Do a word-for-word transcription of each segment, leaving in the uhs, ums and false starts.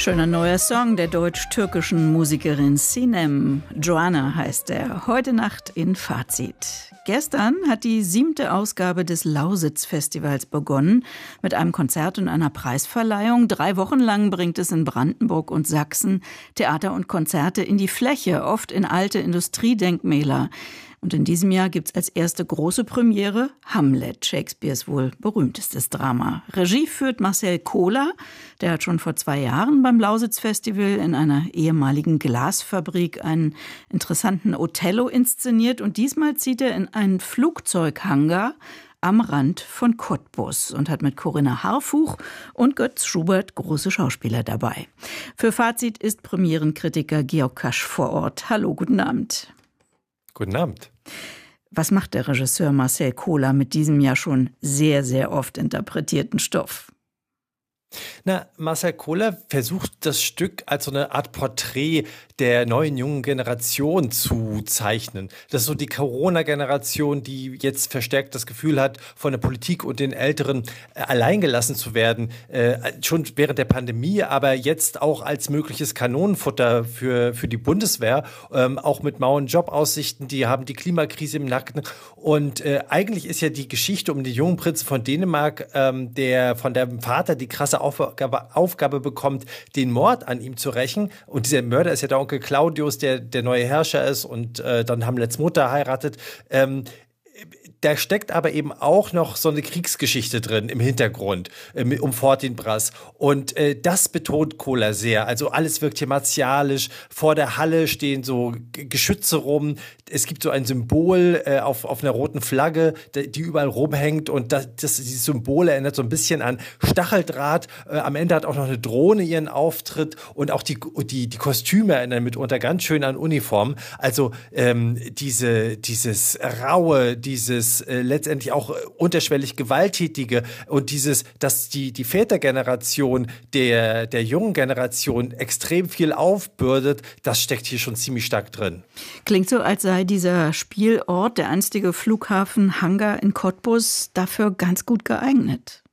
Schöner neuer Song der deutsch-türkischen Musikerin Sinem. Joanna heißt er. Heute Nacht in Fazit. Gestern hat die siebte Ausgabe des Lausitz-Festivals begonnen mit einem Konzert und einer Preisverleihung. Drei Wochen lang bringt es in Brandenburg und Sachsen Theater und Konzerte in die Fläche, oft in alte Industriedenkmäler. Und in diesem Jahr gibt's als erste große Premiere Hamlet, Shakespeares wohl berühmtestes Drama. Regie führt Marcel Kohler, der hat schon vor zwei Jahren beim Lausitz-Festival in einer ehemaligen Glasfabrik einen interessanten Othello inszeniert. Und diesmal zieht er in einen Flugzeughangar am Rand von Cottbus und hat mit Corinna Harfuch und Götz Schubert große Schauspieler dabei. Für Fazit ist Premierenkritiker Georg Kasch vor Ort. Hallo, guten Abend. Guten Abend. Was macht der Regisseur Marcel Kohler mit diesem ja schon sehr, sehr oft interpretierten Stoff? Na, Marcel Kohler versucht das Stück als so eine Art Porträt der neuen jungen Generation zu zeichnen. Das ist so die Corona-Generation, die jetzt verstärkt das Gefühl hat, von der Politik und den Älteren äh, alleingelassen zu werden. Äh, schon während der Pandemie, aber jetzt auch als mögliches Kanonenfutter für, für die Bundeswehr. Ähm, auch mit mauen Jobaussichten, die haben die Klimakrise im Nacken. Und äh, eigentlich ist ja die Geschichte um den jungen Prinzen von Dänemark, ähm, der von dem Vater die krasse Aufgabe, Aufgabe bekommt, den Mord an ihm zu rächen. Und dieser Mörder ist ja der Onkel Claudius, der der neue Herrscher ist und äh, dann Hamlets Mutter heiratet. Ähm, Da steckt aber eben auch noch so eine Kriegsgeschichte drin im Hintergrund äh, um Fortinbras. Und äh, das betont Kohler sehr. Also alles wirkt hier martialisch. Vor der Halle stehen so G- Geschütze rum. Es gibt so ein Symbol äh, auf, auf einer roten Flagge, die überall rumhängt. Und das, das, dieses Symbol erinnert so ein bisschen an Stacheldraht. Äh, am Ende hat auch noch eine Drohne ihren Auftritt. Und auch die, die, die Kostüme erinnern mitunter ganz schön an Uniformen. Also ähm, diese, dieses Raue, dieses äh, letztendlich auch äh, unterschwellig Gewalttätige und dieses, dass die, die Vätergeneration der, der jungen Generation extrem viel aufbürdet, das steckt hier schon ziemlich stark drin. Klingt so, als sei dieser Spielort, der einstige Flughafen Hangar in Cottbus, dafür ganz gut geeignet.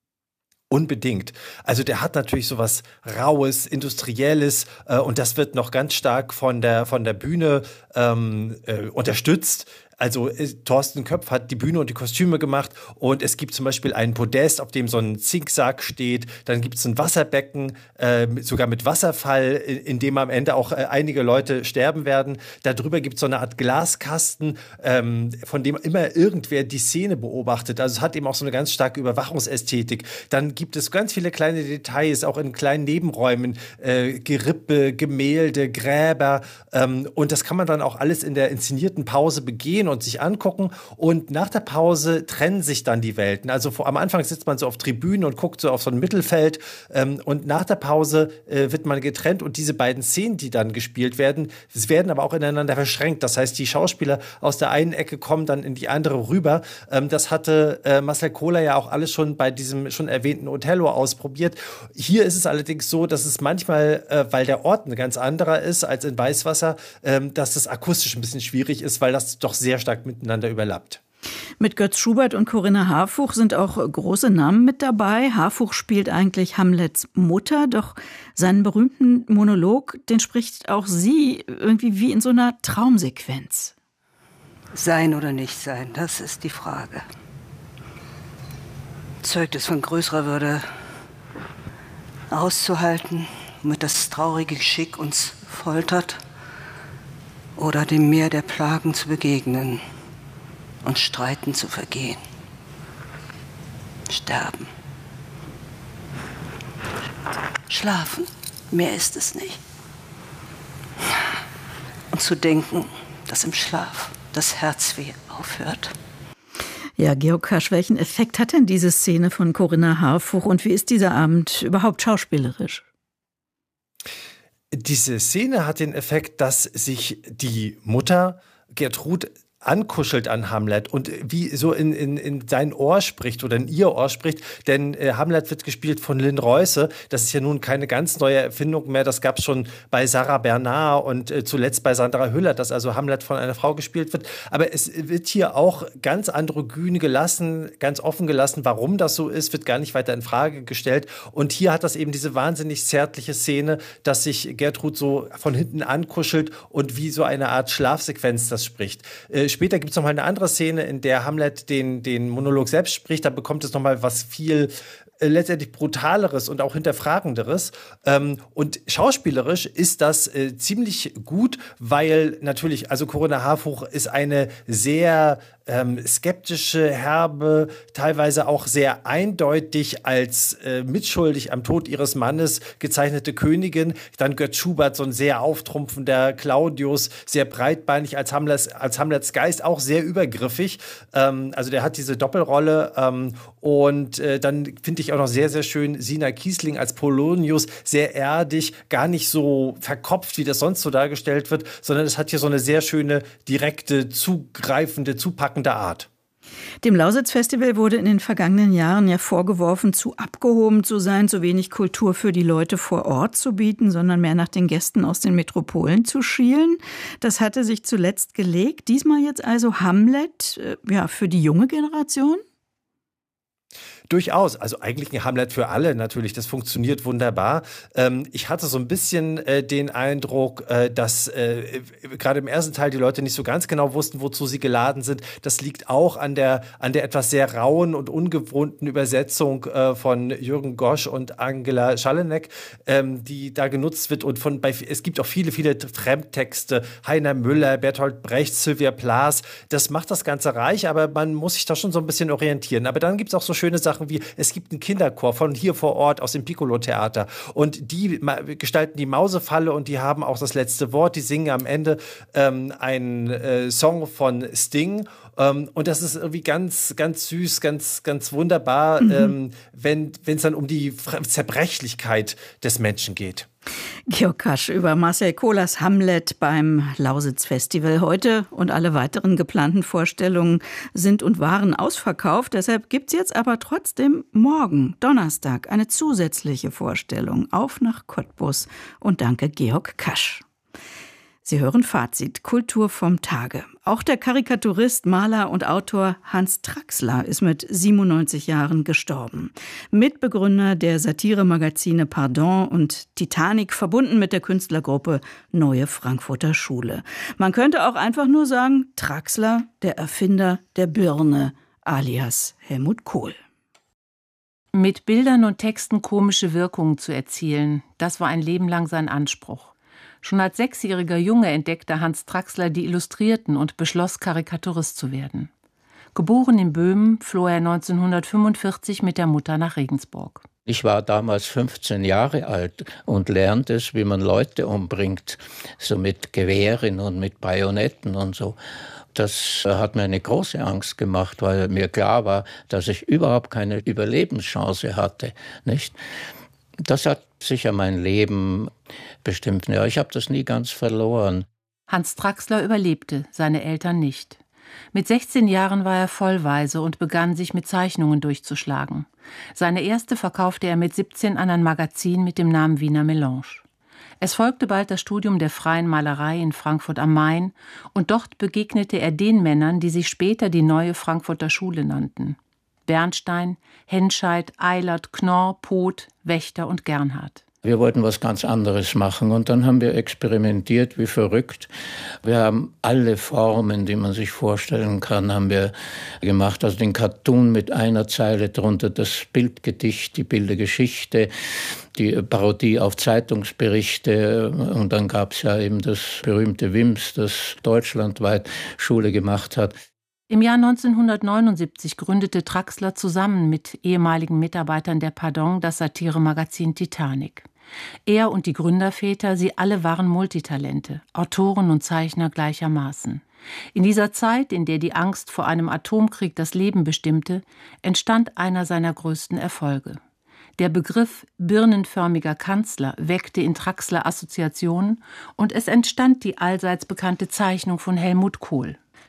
Unbedingt. Also der hat natürlich so was Raues, Industrielles äh, und das wird noch ganz stark von der, von der Bühne ähm, äh, unterstützt. Also äh, Thorsten Köpf hat die Bühne und die Kostüme gemacht und es gibt zum Beispiel ein Podest, auf dem so ein Zinksack steht. Dann gibt es ein Wasserbecken, äh, sogar mit Wasserfall, in, in dem am Ende auch äh, einige Leute sterben werden. Darüber gibt es so eine Art Glaskasten, ähm, von dem immer irgendwer die Szene beobachtet. Also es hat eben auch so eine ganz starke Überwachungsästhetik. Dann gibt es ganz viele kleine Details, auch in kleinen Nebenräumen, äh, Gerippe, Gemälde, Gräber. Ähm, und das kann man dann auch alles in der inszenierten Pause begehen und sich angucken und nach der Pause trennen sich dann die Welten. Also vor, am Anfang sitzt man so auf Tribünen und guckt so auf so ein Mittelfeld ähm, und nach der Pause äh, wird man getrennt und diese beiden Szenen, die dann gespielt werden, es werden aber auch ineinander verschränkt. Das heißt, die Schauspieler aus der einen Ecke kommen dann in die andere rüber. Ähm, das hatte äh, Marcel Kohler ja auch alles schon bei diesem schon erwähnten Othello ausprobiert. Hier ist es allerdings so, dass es manchmal, äh, weil der Ort ein ganz anderer ist als in Weißwasser, ähm, dass das akustisch ein bisschen schwierig ist, weil das doch sehr stark miteinander überlappt. Mit Götz Schubert und Corinna Harfuch sind auch große Namen mit dabei. Harfuch spielt eigentlich Hamlets Mutter, doch seinen berühmten Monolog, den spricht auch sie irgendwie wie in so einer Traumsequenz. Sein oder nicht sein, das ist die Frage. Zeugt es von größerer Würde, auszuhalten, womit das traurige Geschick uns foltert, oder dem Meer der Plagen zu begegnen und Streiten zu vergehen. Sterben. Schlafen, mehr ist es nicht. Und zu denken, dass im Schlaf das Herzweh aufhört. Ja, Georg Kasch, welchen Effekt hat denn diese Szene von Corinna Harfuch und wie ist dieser Abend überhaupt schauspielerisch? Diese Szene hat den Effekt, dass sich die Mutter Gertrud ankuschelt an Hamlet und wie so in, in, in sein Ohr spricht oder in ihr Ohr spricht. Denn äh, Hamlet wird gespielt von Lynn Reuse. Das ist ja nun keine ganz neue Erfindung mehr. Das gab es schon bei Sarah Bernard und äh, zuletzt bei Sandra Hüller, dass also Hamlet von einer Frau gespielt wird. Aber es wird hier auch ganz androgyn gelassen, ganz offen gelassen. Warum das so ist, wird gar nicht weiter in Frage gestellt. Und hier hat das eben diese wahnsinnig zärtliche Szene, dass sich Gertrud so von hinten ankuschelt und wie so eine Art Schlafsequenz das spricht. Äh, Später gibt es noch mal eine andere Szene, in der Hamlet den, den Monolog selbst spricht. Da bekommt es noch mal was viel äh, letztendlich Brutaleres und auch Hinterfragenderes. Ähm, und schauspielerisch ist das äh, ziemlich gut, weil natürlich, also Corinna Harfouch ist eine sehr ähm, skeptische, herbe, teilweise auch sehr eindeutig als äh, mitschuldig am Tod ihres Mannes gezeichnete Königin. Dann Götz Schubert, so ein sehr auftrumpfender Claudius, sehr breitbeinig als Hamlets, als Hamlets Geist, auch sehr übergriffig. Ähm, also der hat diese Doppelrolle. Ähm, und äh, dann finde ich auch noch sehr, sehr schön Sina Kiesling als Polonius, sehr erdig, gar nicht so verkopft, wie das sonst so dargestellt wird, sondern es hat hier so eine sehr schöne, direkte, zugreifende, zupackende Art. Dem Lausitz-Festival wurde in den vergangenen Jahren ja vorgeworfen, zu abgehoben zu sein, zu wenig Kultur für die Leute vor Ort zu bieten, sondern mehr nach den Gästen aus den Metropolen zu schielen. Das hatte sich zuletzt gelegt. Diesmal jetzt also Hamlet, äh, ja, für die junge Generation? Durchaus, also eigentlich ein Hamlet für alle natürlich, das funktioniert wunderbar. Ähm, ich hatte so ein bisschen äh, den Eindruck, äh, dass äh, gerade im ersten Teil die Leute nicht so ganz genau wussten, wozu sie geladen sind. Das liegt auch an der, an der etwas sehr rauen und ungewohnten Übersetzung äh, von Jürgen Gosch und Angela Schaleneck, ähm, die da genutzt wird. Und von bei, es gibt auch viele, viele Fremdtexte, Heiner Müller, Bertolt Brecht, Sylvia Plath. Das macht das Ganze reich, aber man muss sich da schon so ein bisschen orientieren. Aber dann gibt es auch so schöne Sachen wie, es gibt einen Kinderchor von hier vor Ort aus dem Piccolo-Theater und die gestalten die Mausefalle und die haben auch das letzte Wort, die singen am Ende ähm, einen äh, Song von Sting ähm, und das ist irgendwie ganz, ganz süß, ganz, ganz wunderbar, mhm. ähm, wenn es dann um die Zerbrechlichkeit des Menschen geht. Georg Kasch über Marcel Kohlers Hamlet beim Lausitz-Festival. Heute und alle weiteren geplanten Vorstellungen sind und waren ausverkauft. Deshalb gibt es jetzt aber trotzdem morgen, Donnerstag, eine zusätzliche Vorstellung. Auf nach Cottbus und danke Georg Kasch. Sie hören Fazit, Kultur vom Tage. Auch der Karikaturist, Maler und Autor Hans Traxler ist mit siebenundneunzig Jahren gestorben. Mitbegründer der Satiremagazine Pardon und Titanic, verbunden mit der Künstlergruppe Neue Frankfurter Schule. Man könnte auch einfach nur sagen, Traxler, der Erfinder der Birne, alias Helmut Kohl. Mit Bildern und Texten komische Wirkungen zu erzielen, das war ein Leben lang sein Anspruch. Schon als sechsjähriger Junge entdeckte Hans Traxler die Illustrierten und beschloss, Karikaturist zu werden. Geboren in Böhmen, floh er neunzehnhundertfünfundvierzig mit der Mutter nach Regensburg. Ich war damals fünfzehn Jahre alt und lernte es, wie man Leute umbringt, so mit Gewehren und mit Bajonetten und so. Das hat mir eine große Angst gemacht, weil mir klar war, dass ich überhaupt keine Überlebenschance hatte, nicht? Das hat sicher mein Leben bestimmt. Ja, ich habe das nie ganz verloren. Hans Traxler überlebte, seine Eltern nicht. Mit sechzehn Jahren war er vollweise und begann, sich mit Zeichnungen durchzuschlagen. Seine erste verkaufte er mit siebzehn an ein Magazin mit dem Namen Wiener Melange. Es folgte bald das Studium der freien Malerei in Frankfurt am Main und dort begegnete er den Männern, die sich später die Neue Frankfurter Schule nannten. Bernstein, Henscheid, Eilert, Knorr, Poth, Wächter und Gernhardt. Wir wollten was ganz anderes machen und dann haben wir experimentiert wie verrückt. Wir haben alle Formen, die man sich vorstellen kann, haben wir gemacht. Also den Cartoon mit einer Zeile drunter, das Bildgedicht, die Bildergeschichte, die Parodie auf Zeitungsberichte und dann gab es ja eben das berühmte Wims, das deutschlandweit Schule gemacht hat. Im Jahr neunzehnhundertneunundsiebzig gründete Traxler zusammen mit ehemaligen Mitarbeitern der Pardon das Satiremagazin Titanic. Er und die Gründerväter, sie alle waren Multitalente, Autoren und Zeichner gleichermaßen. In dieser Zeit, in der die Angst vor einem Atomkrieg das Leben bestimmte, entstand einer seiner größten Erfolge. Der Begriff birnenförmiger Kanzler weckte in Traxler Assoziationen und es entstand die allseits bekannte Zeichnung von Helmut Kohl.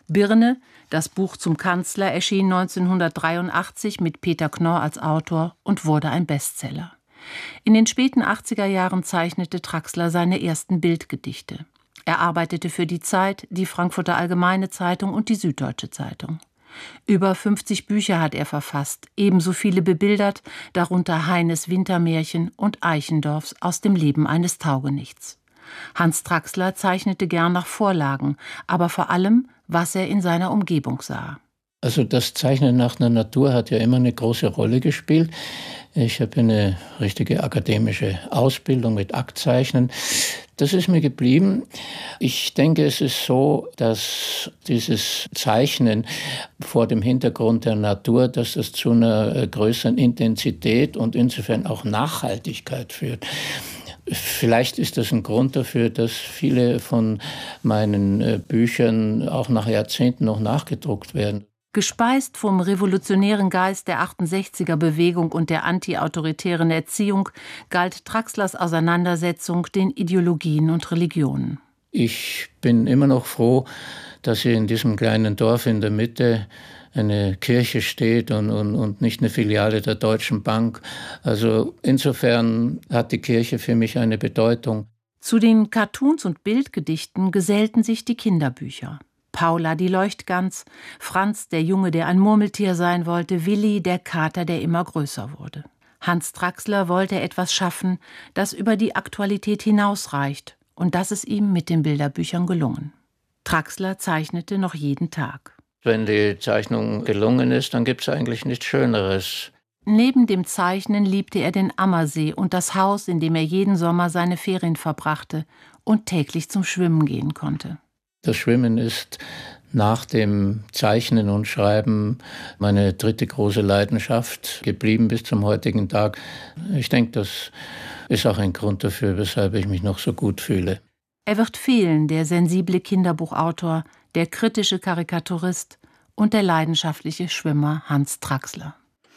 Birne, das Buch zum Kanzler, erschien neunzehnhundertdreiundachtzig mit Peter Knorr als Autor und wurde ein Bestseller. In den späten achtziger Jahren zeichnete Traxler seine ersten Bildgedichte. Er arbeitete für die Zeit, die Frankfurter Allgemeine Zeitung und die Süddeutsche Zeitung. Über fünfzig Bücher hat er verfasst, ebenso viele bebildert, darunter Heines Wintermärchen und Eichendorffs Aus dem Leben eines Taugenichts. Hans Traxler zeichnete gern nach Vorlagen, aber vor allem, was er in seiner Umgebung sah. Also das Zeichnen nach der Natur hat ja immer eine große Rolle gespielt. Ich habe eine richtige akademische Ausbildung mit Aktzeichnen. Das ist mir geblieben. Ich denke, es ist so, dass dieses Zeichnen vor dem Hintergrund der Natur, dass das zu einer größeren Intensität und insofern auch Nachhaltigkeit führt. Vielleicht ist das ein Grund dafür, dass viele von meinen Büchern auch nach Jahrzehnten noch nachgedruckt werden. Gespeist vom revolutionären Geist der achtundsechziger Bewegung und der antiautoritären Erziehung galt Traxlers Auseinandersetzung den Ideologien und Religionen. Ich bin immer noch froh, dass hier in diesem kleinen Dorf in der Mitte eine Kirche steht und, und, und nicht eine Filiale der Deutschen Bank. Also insofern hat die Kirche für mich eine Bedeutung. Zu den Cartoons und Bildgedichten gesellten sich die Kinderbücher. Paula, die Leuchtgans, Franz, der Junge, der ein Murmeltier sein wollte, Willi, der Kater, der immer größer wurde. Hans Traxler wollte etwas schaffen, das über die Aktualität hinausreicht, und das ist ihm mit den Bilderbüchern gelungen. Traxler zeichnete noch jeden Tag. Wenn die Zeichnung gelungen ist, dann gibt es eigentlich nichts Schöneres. Neben dem Zeichnen liebte er den Ammersee und das Haus, in dem er jeden Sommer seine Ferien verbrachte und täglich zum Schwimmen gehen konnte. Das Schwimmen ist nach dem Zeichnen und Schreiben meine dritte große Leidenschaft geblieben bis zum heutigen Tag. Ich denke, das ist auch ein Grund dafür, weshalb ich mich noch so gut fühle. Er wird fehlen, der sensible Kinderbuchautor, der kritische Karikaturist und der leidenschaftliche Schwimmer Hans Traxler.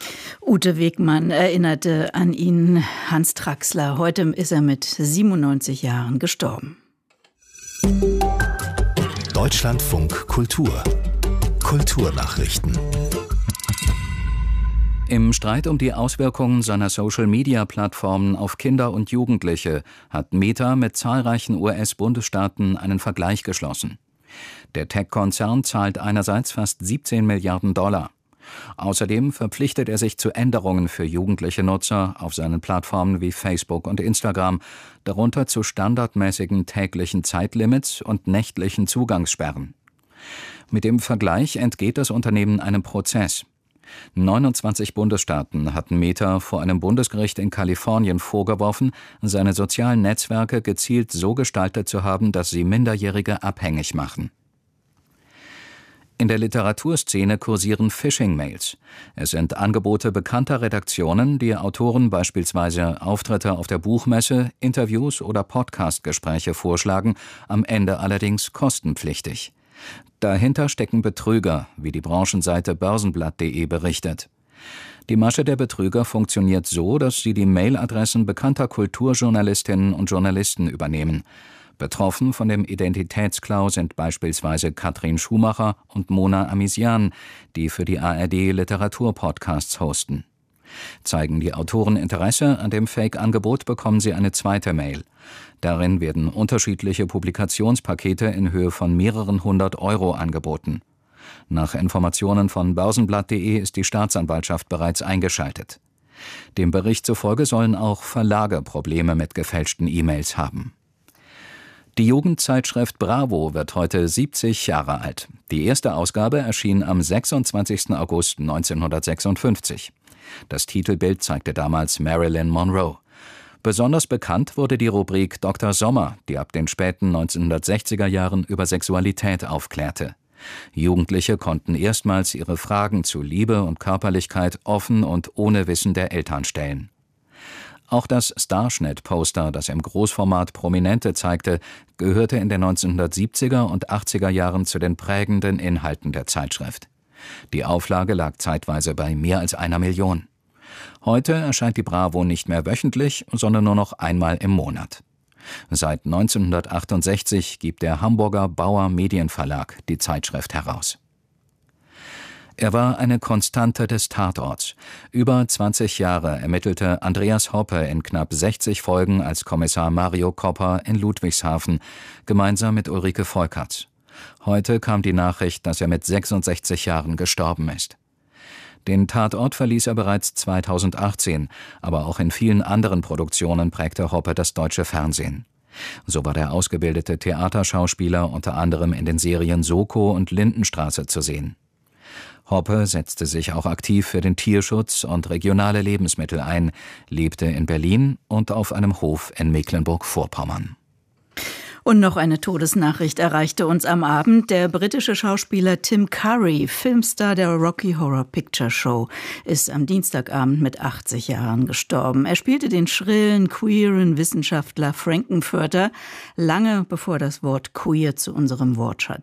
Ute Wegmann erinnerte an ihn, Hans Traxler. Heute ist er mit siebenundneunzig Jahren gestorben. Deutschlandfunk Kultur. Kulturnachrichten. Im Streit um die Auswirkungen seiner Social-Media-Plattformen auf Kinder und Jugendliche hat Meta mit zahlreichen U S-Bundesstaaten einen Vergleich geschlossen. Der Tech-Konzern zahlt einerseits fast siebzehn Milliarden Dollar. Außerdem verpflichtet er sich zu Änderungen für jugendliche Nutzer auf seinen Plattformen wie Facebook und Instagram, darunter zu standardmäßigen täglichen Zeitlimits und nächtlichen Zugangssperren. Mit dem Vergleich entgeht das Unternehmen einem Prozess. neunundzwanzig Bundesstaaten hatten Meta vor einem Bundesgericht in Kalifornien vorgeworfen, seine sozialen Netzwerke gezielt so gestaltet zu haben, dass sie Minderjährige abhängig machen. In der Literaturszene kursieren Phishing-Mails. Es sind Angebote bekannter Redaktionen, die Autoren beispielsweise Auftritte auf der Buchmesse, Interviews oder Podcast-Gespräche vorschlagen, am Ende allerdings kostenpflichtig. Dahinter stecken Betrüger, wie die Branchenseite börsenblatt punkt de berichtet. Die Masche der Betrüger funktioniert so, dass sie die Mailadressen bekannter Kulturjournalistinnen und Journalisten übernehmen. Betroffen von dem Identitätsklau sind beispielsweise Katrin Schumacher und Mona Amisian, die für die A R D Literaturpodcasts hosten. Zeigen die Autoren Interesse an dem Fake-Angebot, bekommen sie eine zweite Mail. Darin werden unterschiedliche Publikationspakete in Höhe von mehreren hundert Euro angeboten. Nach Informationen von börsenblatt punkt de ist die Staatsanwaltschaft bereits eingeschaltet. Dem Bericht zufolge sollen auch Verlage Probleme mit gefälschten E-Mails haben. Die Jugendzeitschrift Bravo wird heute siebzig Jahre alt. Die erste Ausgabe erschien am sechsundzwanzigsten August neunzehnhundertsechsundfünfzig. Das Titelbild zeigte damals Marilyn Monroe. Besonders bekannt wurde die Rubrik Doktor Sommer, die ab den späten neunzehnhundertsechziger Jahren über Sexualität aufklärte. Jugendliche konnten erstmals ihre Fragen zu Liebe und Körperlichkeit offen und ohne Wissen der Eltern stellen. Auch das Starschnitt-Poster, das im Großformat Prominente zeigte, gehörte in den neunzehnhundertsiebziger und achtziger Jahren zu den prägenden Inhalten der Zeitschrift. Die Auflage lag zeitweise bei mehr als einer Million. Heute erscheint die Bravo nicht mehr wöchentlich, sondern nur noch einmal im Monat. Seit neunzehnhundertachtundsechzig gibt der Hamburger Bauer Medienverlag die Zeitschrift heraus. Er war eine Konstante des Tatorts. Über zwanzig Jahre ermittelte Andreas Hoppe in knapp sechzig Folgen als Kommissar Mario Kopper in Ludwigshafen, gemeinsam mit Ulrike Volkerts. Heute kam die Nachricht, dass er mit sechsundsechzig Jahren gestorben ist. Den Tatort verließ er bereits zweitausendachtzehn, aber auch in vielen anderen Produktionen prägte Hoppe das deutsche Fernsehen. So war der ausgebildete Theaterschauspieler unter anderem in den Serien Soko und Lindenstraße zu sehen. Hoppe setzte sich auch aktiv für den Tierschutz und regionale Lebensmittel ein, lebte in Berlin und auf einem Hof in Mecklenburg-Vorpommern. Und noch eine Todesnachricht erreichte uns am Abend. Der britische Schauspieler Tim Curry, Filmstar der Rocky Horror Picture Show, ist am Dienstagabend mit achtzig Jahren gestorben. Er spielte den schrillen, queeren Wissenschaftler Frankenfurter, lange bevor das Wort queer zu unserem Wortschatz